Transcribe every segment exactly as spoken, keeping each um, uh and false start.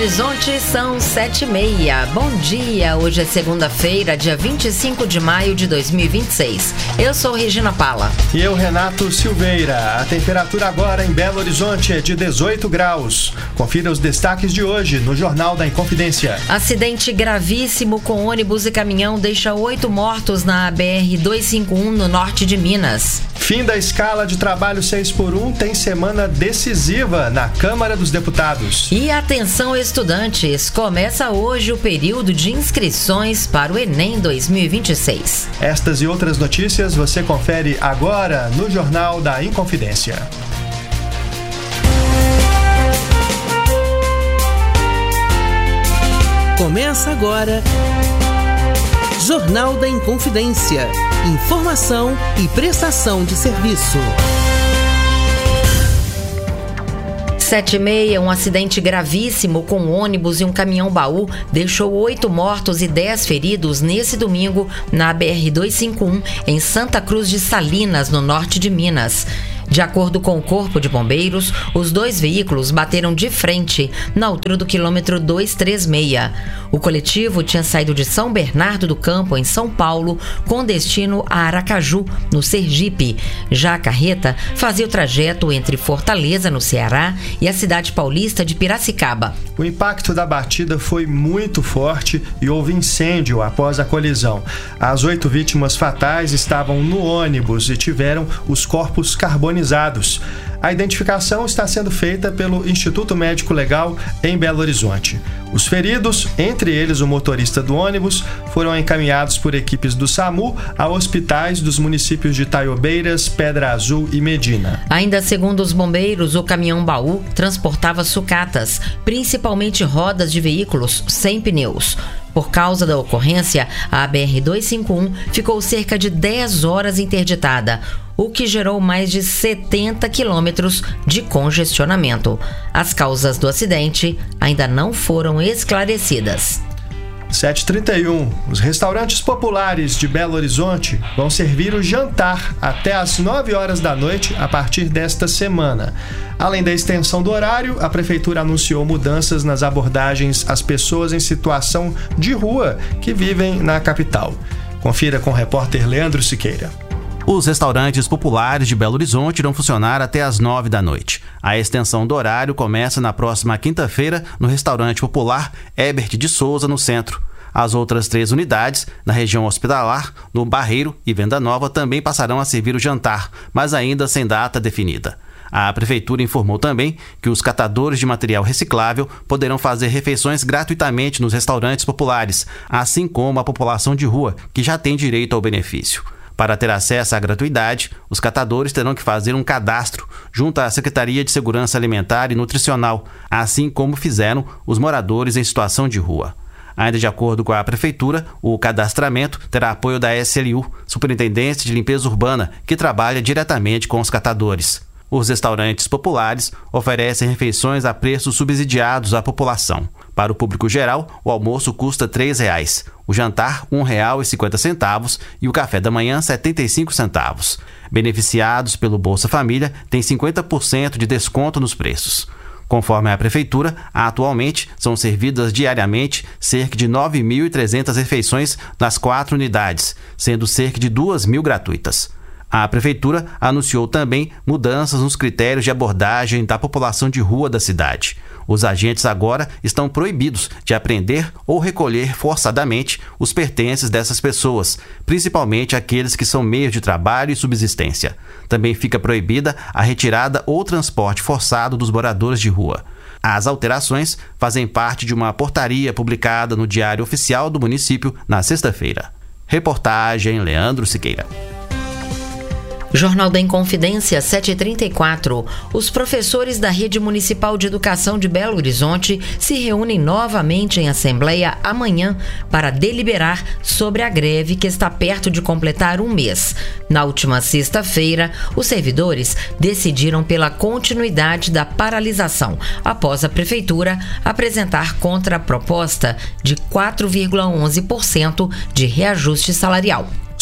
Horizonte, são sete e meia. Bom dia, hoje é segunda-feira, dia vinte e cinco de maio de dois mil e vinte e seis. Eu sou Regina Pala. E eu, Renato Silveira. A temperatura agora em Belo Horizonte é de dezoito graus. Confira os destaques de hoje no Jornal da Inconfidência. Acidente gravíssimo com ônibus e caminhão deixa oito mortos na B R duzentos e cinquenta e um no norte de Minas. Fim da escala de trabalho seis por um tem semana decisiva na Câmara dos Deputados. E atenção, estudantes, começa hoje o período de inscrições para o Enem dois mil e vinte e seis. Estas e outras notícias você confere agora no Jornal da Inconfidência. Começa agora Jornal da Inconfidência. Informação e prestação de serviço. Sete e meia, um acidente gravíssimo com um ônibus e um caminhão-baú deixou oito mortos e dez feridos nesse domingo na B R duzentos e cinquenta e um, em Santa Cruz de Salinas, no norte de Minas. De acordo com o Corpo de Bombeiros, os dois veículos bateram de frente na altura do quilômetro duzentos e trinta e seis. O coletivo tinha saído de São Bernardo do Campo, em São Paulo, com destino a Aracaju, no Sergipe. Já a carreta fazia o trajeto entre Fortaleza, no Ceará, e a cidade paulista de Piracicaba. O impacto da batida foi muito forte e houve incêndio após a colisão. As oito vítimas fatais estavam no ônibus e tiveram os corpos carbonizados. A identificação está sendo feita pelo Instituto Médico Legal em Belo Horizonte. Os feridos, entre eles o motorista do ônibus, foram encaminhados por equipes do SAMU a hospitais dos municípios de Taiobeiras, Pedra Azul e Medina. Ainda segundo os bombeiros, o caminhão-baú transportava sucatas, principalmente rodas de veículos sem pneus. Por causa da ocorrência, a B R duzentos e cinquenta e um ficou cerca de dez horas interditada, o que gerou mais de setenta quilômetros de congestionamento. As causas do acidente ainda não foram esclarecidas. sete e trinta e um. Os restaurantes populares de Belo Horizonte vão servir o jantar até às nove horas da noite a partir desta semana. Além da extensão do horário, a Prefeitura anunciou mudanças nas abordagens às pessoas em situação de rua que vivem na capital. Confira com o repórter Leandro Siqueira. Os restaurantes populares de Belo Horizonte irão funcionar até às nove da noite. A extensão do horário começa na próxima quinta-feira no restaurante popular Herbert de Souza, no centro. As outras três unidades, na região hospitalar, no Barreiro e Venda Nova, também passarão a servir o jantar, mas ainda sem data definida. A Prefeitura informou também que os catadores de material reciclável poderão fazer refeições gratuitamente nos restaurantes populares, assim como a população de rua, que já tem direito ao benefício. Para ter acesso à gratuidade, os catadores terão que fazer um cadastro junto à Secretaria de Segurança Alimentar e Nutricional, assim como fizeram os moradores em situação de rua. Ainda de acordo com a Prefeitura, o cadastramento terá apoio da S L U, Superintendência de Limpeza Urbana, que trabalha diretamente com os catadores. Os restaurantes populares oferecem refeições a preços subsidiados à população. Para o público geral, o almoço custa três reais, o jantar um real e cinquenta centavos e o café da manhã setenta e cinco centavos. Beneficiados pelo Bolsa Família têm cinquenta por cento de desconto nos preços. Conforme a Prefeitura, atualmente são servidas diariamente cerca de nove mil e trezentas refeições nas quatro unidades, sendo cerca de duas mil gratuitas. A Prefeitura anunciou também mudanças nos critérios de abordagem da população de rua da cidade. Os agentes agora estão proibidos de apreender ou recolher forçadamente os pertences dessas pessoas, principalmente aqueles que são meios de trabalho e subsistência. Também fica proibida a retirada ou transporte forçado dos moradores de rua. As alterações fazem parte de uma portaria publicada no Diário Oficial do município na sexta-feira. Reportagem Leandro Siqueira. Jornal da Inconfidência, sete e trinta e quatro. Os professores da Rede Municipal de Educação de Belo Horizonte se reúnem novamente em assembleia amanhã para deliberar sobre a greve que está perto de completar um mês. Na última sexta-feira, os servidores decidiram pela continuidade da paralisação, após a Prefeitura apresentar contraproposta de quatro vírgula onze por cento de reajuste salarial.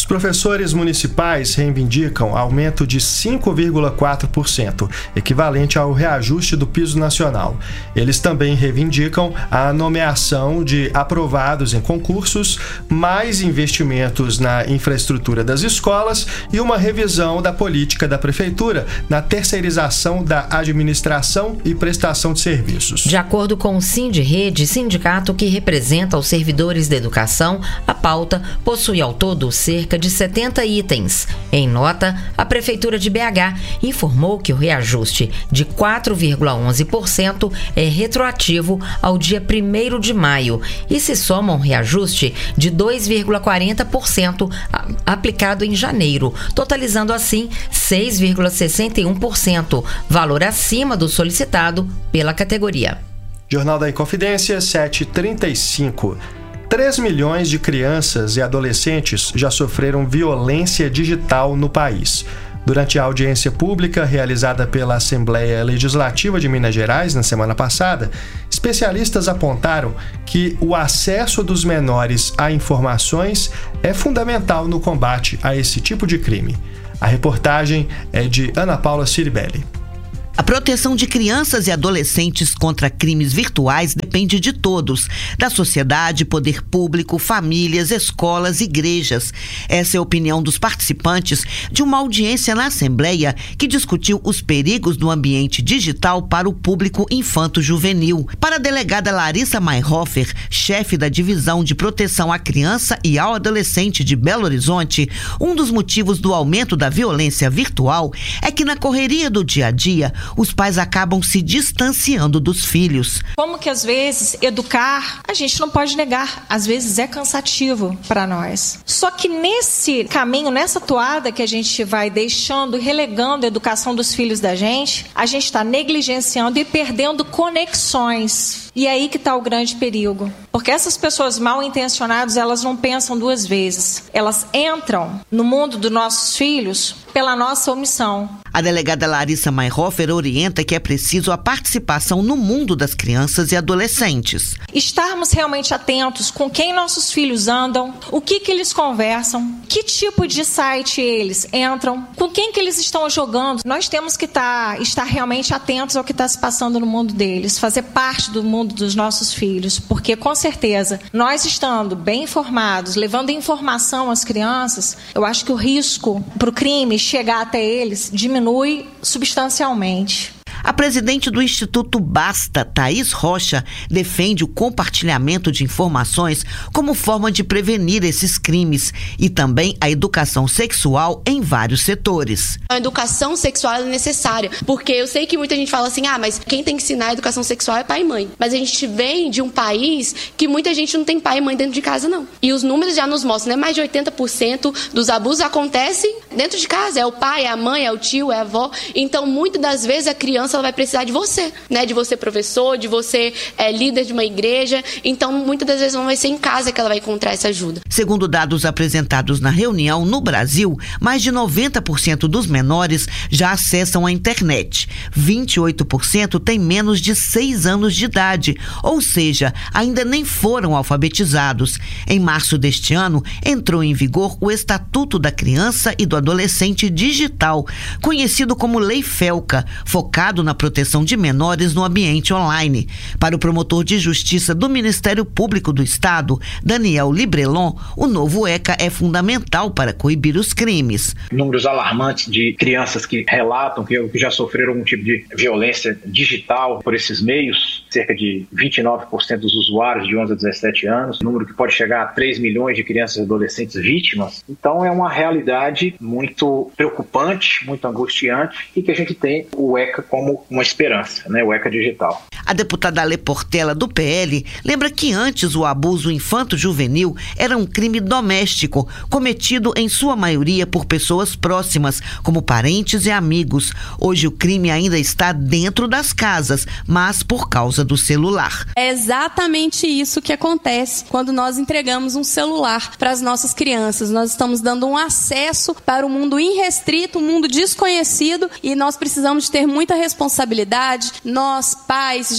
Os professores municipais reivindicam aumento de cinco vírgula quatro por cento, equivalente ao reajuste do piso nacional. Eles também reivindicam a nomeação de aprovados em concursos, mais investimentos na infraestrutura das escolas e uma revisão da política da prefeitura na terceirização da administração e prestação de serviços. De acordo com o Sindirede, sindicato que representa os servidores da educação, a pauta possui ao todo cerca de setenta itens. Em nota, a Prefeitura de B H informou que o reajuste de quatro vírgula onze por cento é retroativo ao dia primeiro de maio e se soma um reajuste de dois vírgula quarenta por cento aplicado em janeiro, totalizando assim seis vírgula sessenta e um por cento, valor acima do solicitado pela categoria. Jornal da Inconfidência, sete e trinta e cinco. três milhões de crianças e adolescentes já sofreram violência digital no país. Durante a audiência pública realizada pela Assembleia Legislativa de Minas Gerais na semana passada, especialistas apontaram que o acesso dos menores a informações é fundamental no combate a esse tipo de crime. A reportagem é de Ana Paula Ciribelli. A proteção de crianças e adolescentes contra crimes virtuais depende de todos, da sociedade, poder público, famílias, escolas, igrejas. Essa é a opinião dos participantes de uma audiência na Assembleia que discutiu os perigos do ambiente digital para o público infanto-juvenil. Para a delegada Larissa Mayhofer, chefe da Divisão de Proteção à Criança e ao Adolescente de Belo Horizonte, um dos motivos do aumento da violência virtual é que na correria do dia a dia, os pais acabam se distanciando dos filhos. Como que às vezes educar, a gente não pode negar, às vezes é cansativo para nós. Só que nesse caminho, nessa toada que a gente vai deixando e relegando a educação dos filhos da gente, a gente está negligenciando e perdendo conexões. E é aí que está o grande perigo. Porque essas pessoas mal intencionadas, elas não pensam duas vezes. Elas entram no mundo dos nossos filhos pela nossa omissão. A delegada Larissa Mayhofer orienta que é preciso a participação no mundo das crianças e adolescentes. Estarmos realmente atentos com quem nossos filhos andam, o que que eles conversam, que tipo de site eles entram, com quem que eles estão jogando. Nós temos que tá, estar realmente atentos ao que está se passando no mundo deles, fazer parte do mundo dos nossos filhos, porque com certeza, nós estando bem informados, levando informação às crianças, eu acho que o risco para o crime chegar até eles diminui substancialmente. A presidente do Instituto Basta, Thaís Rocha, defende o compartilhamento de informações como forma de prevenir esses crimes e também a educação sexual em vários setores. A educação sexual é necessária, porque eu sei que muita gente fala assim, ah, mas quem tem que ensinar a educação sexual é pai e mãe. Mas a gente vem de um país que muita gente não tem pai e mãe dentro de casa, não. E os números já nos mostram, né? Mais de oitenta por cento dos abusos acontecem dentro de casa. É o pai, é a mãe, é o tio, é a avó. Então, muitas das vezes a criança ela vai precisar de você, né? De você professor, de você é, líder de uma igreja. Então, muitas das vezes não vai ser em casa que ela vai encontrar essa ajuda. Segundo dados apresentados na reunião, no Brasil, mais de noventa por cento dos menores já acessam a internet. vinte e oito por cento têm menos de seis anos de idade, ou seja, ainda nem foram alfabetizados. Em março deste ano, entrou em vigor o Estatuto da Criança e do Adolescente Digital, conhecido como Lei Felca, focado na proteção de menores no ambiente online. Para o promotor de justiça do Ministério Público do Estado, Daniel Librelon, o novo ECA é fundamental para coibir os crimes. Números alarmantes de crianças que relatam que já sofreram algum tipo de violência digital por esses meios, cerca de vinte e nove por cento dos usuários de onze a dezessete anos, número que pode chegar a três milhões de crianças e adolescentes vítimas. Então é uma realidade muito preocupante, muito angustiante e que a gente tem o ECA como uma esperança, né? O ECA digital. A deputada Ale Portela, do P L, lembra que antes o abuso infanto-juvenil era um crime doméstico, cometido em sua maioria por pessoas próximas, como parentes e amigos. Hoje o crime ainda está dentro das casas, mas por causa do celular. É exatamente isso que acontece quando nós entregamos um celular para as nossas crianças. Nós estamos dando um acesso para o mundo irrestrito, um mundo desconhecido, e nós precisamos ter muita responsabilidade, nós, pais,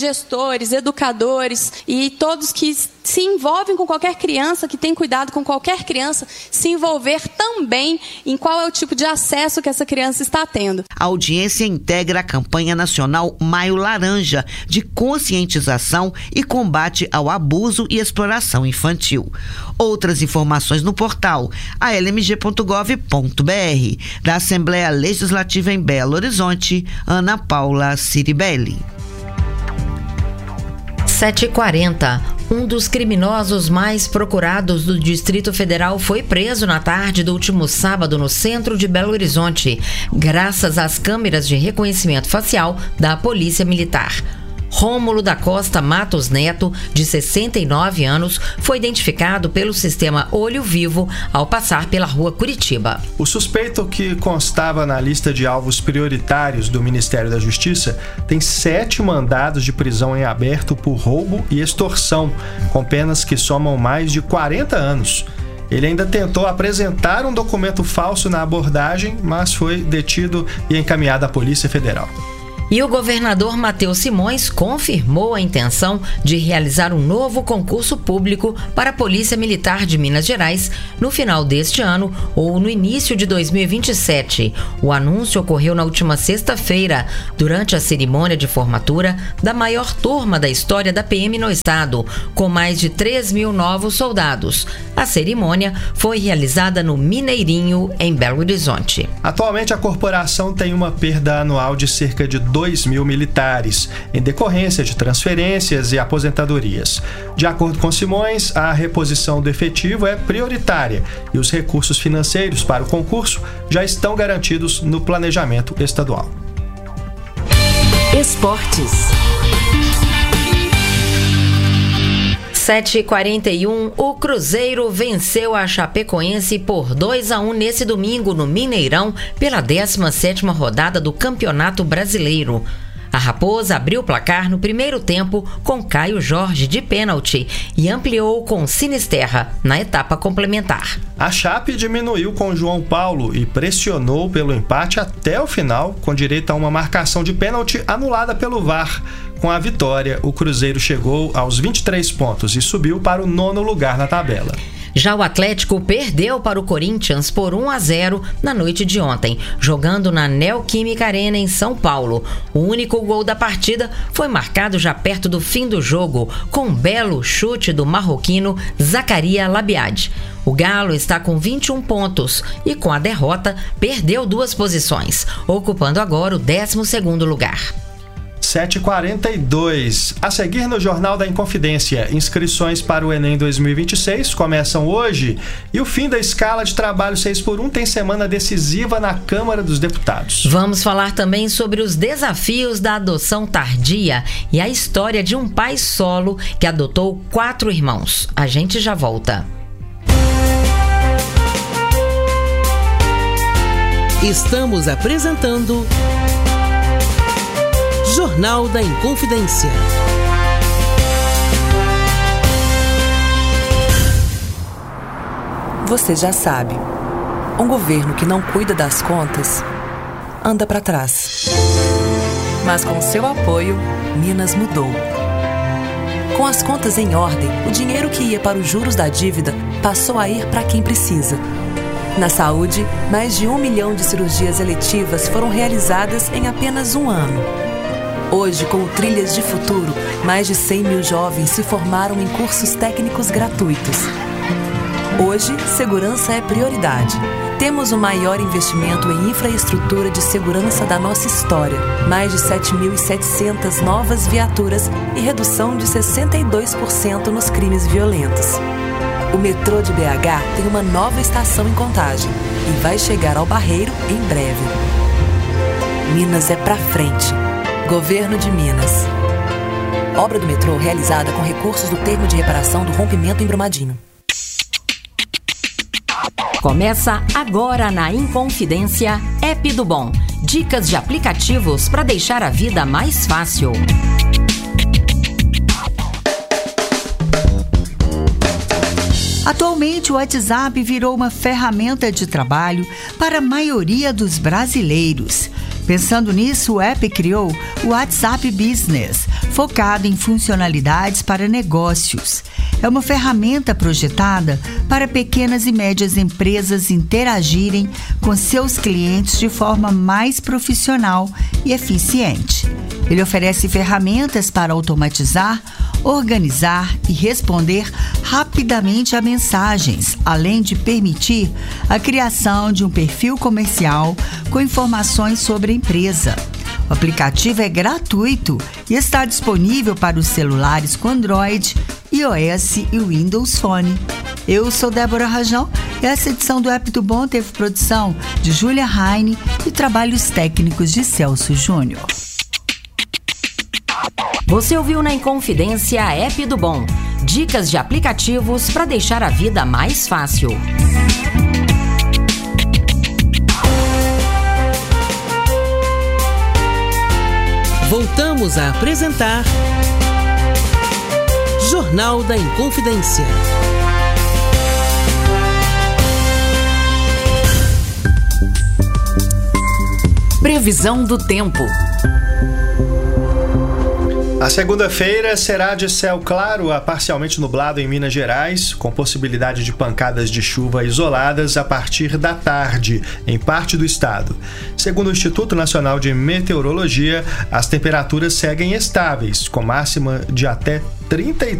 gestores, educadores e todos que se envolvem com qualquer criança, que tem cuidado com qualquer criança, se envolver também em qual é o tipo de acesso que essa criança está tendo. A audiência integra a campanha nacional Maio Laranja, de conscientização e combate ao abuso e exploração infantil. Outras informações no portal a l m g ponto gov ponto b r. Da Assembleia Legislativa em Belo Horizonte, Ana Paula Ciribelli. sete e quarenta. Um dos criminosos mais procurados do Distrito Federal foi preso na tarde do último sábado no centro de Belo Horizonte, graças às câmeras de reconhecimento facial da Polícia Militar. Rômulo da Costa Matos Neto, de sessenta e nove anos, foi identificado pelo sistema Olho Vivo ao passar pela rua Curitiba. O suspeito, que constava na lista de alvos prioritários do Ministério da Justiça, tem sete mandados de prisão em aberto por roubo e extorsão, com penas que somam mais de quarenta anos. Ele ainda tentou apresentar um documento falso na abordagem, mas foi detido e encaminhado à Polícia Federal. E o governador Matheus Simões confirmou a intenção de realizar um novo concurso público para a Polícia Militar de Minas Gerais no final deste ano ou no início de dois mil e vinte e sete. O anúncio ocorreu na última sexta-feira, durante a cerimônia de formatura da maior turma da história da P M no estado, com mais de três mil novos soldados. A cerimônia foi realizada no Mineirinho, em Belo Horizonte. Atualmente, a corporação tem uma perda anual de cerca de dois mil militares, em decorrência de transferências e aposentadorias. De acordo com Simões, a reposição do efetivo é prioritária e os recursos financeiros para o concurso já estão garantidos no planejamento estadual. Esportes. sete e quarenta e um, o Cruzeiro venceu a Chapecoense por dois a um nesse domingo no Mineirão pela décima sétima rodada do Campeonato Brasileiro. A Raposa abriu o placar no primeiro tempo com Caio Jorge de pênalti e ampliou com Sinisterra na etapa complementar. A Chape diminuiu com João Paulo e pressionou pelo empate até o final, com direito a uma marcação de pênalti anulada pelo V A R. Com a vitória, o Cruzeiro chegou aos vinte e três pontos e subiu para o nono lugar na tabela. Já o Atlético perdeu para o Corinthians por um a zero na noite de ontem, jogando na Neoquímica Arena em São Paulo. O único gol da partida foi marcado já perto do fim do jogo, com um belo chute do marroquino Zacaria Labiad. O Galo está com vinte e um pontos e, com a derrota, perdeu duas posições, ocupando agora o décimo segundo lugar. sete e quarenta e dois. A seguir no Jornal da Inconfidência, inscrições para o Enem dois mil e vinte e seis começam hoje e o fim da escala de trabalho seis por um tem semana decisiva na Câmara dos Deputados. Vamos falar também sobre os desafios da adoção tardia e a história de um pai solo que adotou quatro irmãos. A gente já volta. Estamos apresentando Jornal da Inconfidência. Você já sabe, um governo que não cuida das contas anda para trás. Mas com seu apoio, Minas mudou. Com as contas em ordem, o dinheiro que ia para os juros da dívida passou a ir para quem precisa. Na saúde, mais de um milhão de cirurgias eletivas foram realizadas em apenas um ano. Hoje, com o Trilhas de Futuro, mais de cem mil jovens se formaram em cursos técnicos gratuitos. Hoje, segurança é prioridade. Temos o maior investimento em infraestrutura de segurança da nossa história, mais de sete mil e setecentas novas viaturas e redução de sessenta e dois por cento nos crimes violentos. O metrô de B H tem uma nova estação em Contagem e vai chegar ao Barreiro em breve. Minas é pra frente. Governo de Minas. Obra do metrô realizada com recursos do termo de reparação do rompimento em Brumadinho. Começa agora na Inconfidência App do Bom. Dicas de aplicativos para deixar a vida mais fácil. Atualmente, o WhatsApp virou uma ferramenta de trabalho para a maioria dos brasileiros. Pensando nisso, o app criou o WhatsApp Business, focado em funcionalidades para negócios. É uma ferramenta projetada para pequenas e médias empresas interagirem com seus clientes de forma mais profissional e eficiente. Ele oferece ferramentas para automatizar, organizar e responder rapidamente a mensagens, além de permitir a criação de um perfil comercial com informações sobre a empresa. O aplicativo é gratuito e está disponível para os celulares com Android, iOS e Windows Phone. Eu sou Débora Rajão e essa edição do App do Bom teve produção de Júlia Heine e trabalhos técnicos de Celso Júnior. Você ouviu na Inconfidência App do Bom. Dicas de aplicativos para deixar a vida mais fácil. Voltamos a apresentar Jornal da Inconfidência. Previsão do tempo. A segunda-feira será de céu claro a parcialmente nublado em Minas Gerais, com possibilidade de pancadas de chuva isoladas a partir da tarde em parte do estado. Segundo o Instituto Nacional de Meteorologia, as temperaturas seguem estáveis, com máxima de até trinta e